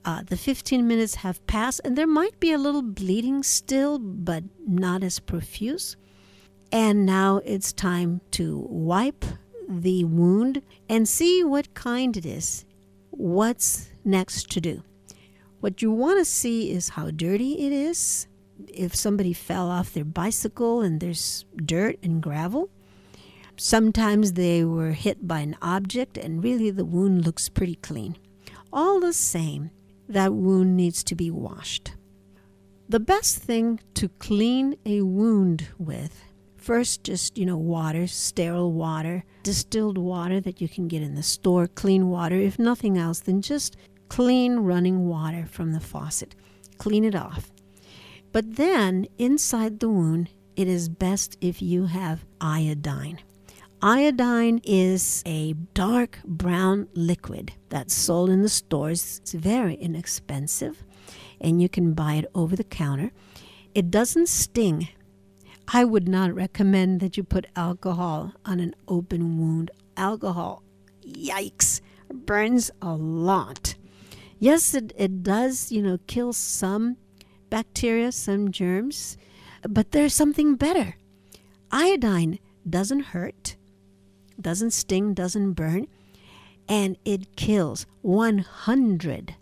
The 15 minutes have passed, and there might be a little bleeding still, but not as profuse. And now it's time to wipe the wound and see what kind it is. What's next to do? What you want to see is how dirty it is. If somebody fell off their bicycle and there's dirt and gravel. Sometimes they were hit by an object and really the wound looks pretty clean. All the same, that wound needs to be washed. The best thing to clean a wound with, first just, water, sterile water, distilled water that you can get in the store, clean water. If nothing else, then just clean running water from the faucet. Clean it off. But then inside the wound, it is best if you have iodine. Iodine is a dark brown liquid that's sold in the stores. It's very inexpensive, and you can buy it over the counter. It doesn't sting. I would not recommend that you put alcohol on an open wound. Alcohol, yikes, burns a lot. Yes, it does, kill some bacteria, some germs, but there's something better. Iodine doesn't hurt, doesn't sting, doesn't burn, and it kills 100%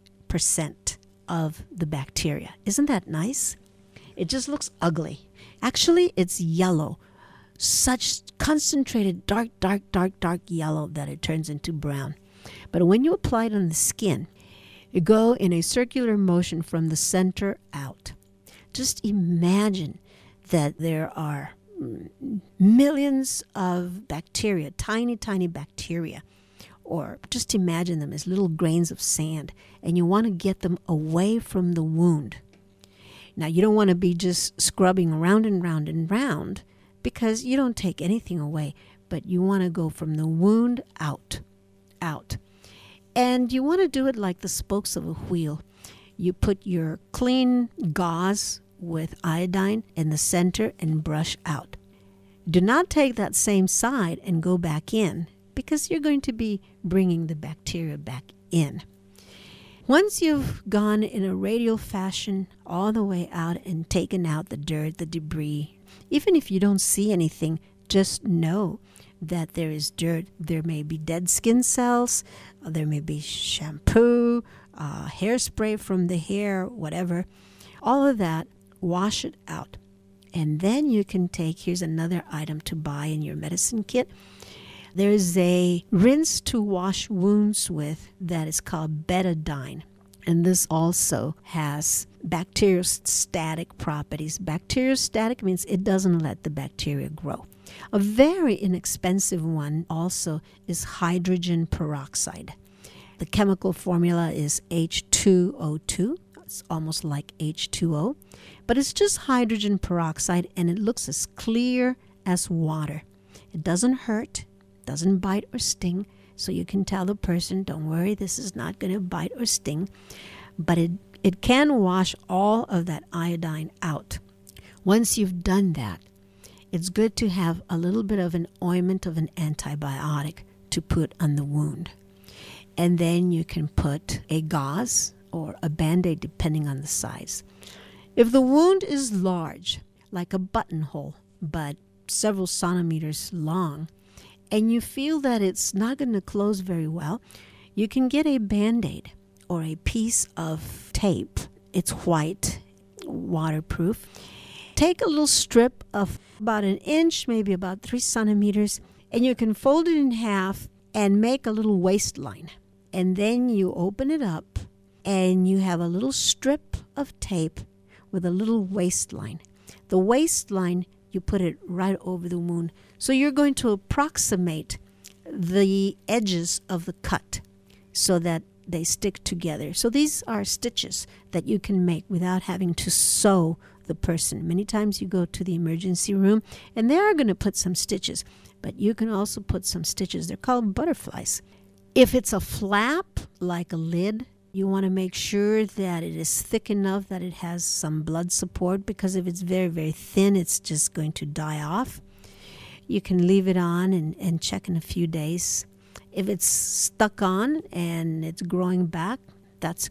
of the bacteria. Isn't that nice? It just looks ugly. Actually, it's yellow. Such concentrated dark yellow that it turns into brown. But when you apply it on the skin, you go in a circular motion from the center out. Just imagine that there are millions of bacteria, tiny bacteria, or just imagine them as little grains of sand, and you want to get them away from the wound. Now, you don't want to be just scrubbing round and round and round because you don't take anything away, but you want to go from the wound out. And you want to do it like the spokes of a wheel. You put your clean gauze with iodine in the center and brush out. Do not take that same side and go back in because you're going to be bringing the bacteria back in. Once you've gone in a radial fashion all the way out and taken out the dirt, the debris, even if you don't see anything, just know that there is dirt. There may be dead skin cells, there may be shampoo, hairspray from the hair, whatever. All of that, wash it out. And then you can take, here's another item to buy in your medicine kit. There's a rinse to wash wounds with that is called betadine. And this also has bacteriostatic properties. Bacteriostatic means it doesn't let the bacteria grow. A very inexpensive one also is hydrogen peroxide. The chemical formula is H2O2. It's almost like H2O, but it's just hydrogen peroxide, and it looks as clear as water. It doesn't hurt, doesn't bite or sting, so you can tell the person, don't worry, this is not going to bite or sting, but it can wash all of that iodine out. Once you've done that, it's good to have a little bit of an ointment of an antibiotic to put on the wound. And then you can put a gauze or a Band-Aid depending on the size. If the wound is large, like a buttonhole, but several centimeters long, and you feel that it's not going to close very well, you can get a Band-Aid or a piece of tape. It's white, waterproof. Take a little strip of about an inch, maybe about 3 centimeters, and you can fold it in half and make a little waistline. And then you open it up, and you have a little strip of tape with a little waistline. The waistline, you put it right over the wound. So you're going to approximate the edges of the cut so that they stick together. So these are stitches that you can make without having to sew the person. Many times you go to the emergency room and they are going to put some stitches, but you can also put some stitches. They're called butterflies. If it's a flap, like a lid, you want to make sure that it is thick enough that it has some blood support, because if it's very, very thin, it's just going to die off. You can leave it on and check in a few days. If it's stuck on and it's growing back, that's